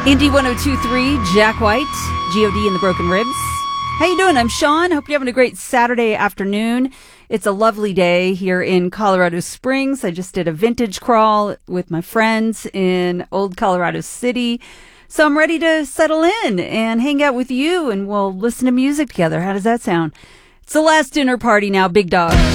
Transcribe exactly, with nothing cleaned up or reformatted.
Indy one oh two point three, Jack White, G O D and the Broken Ribs. How you doing? I'm Sean. Hope you're having a great Saturday afternoon. It's a lovely day here in Colorado Springs. I just did a vintage crawl with my friends in Old Colorado City. So I'm ready to settle in and hang out with you, and we'll listen to music together. How does that sound? It's the last dinner party now, big dog.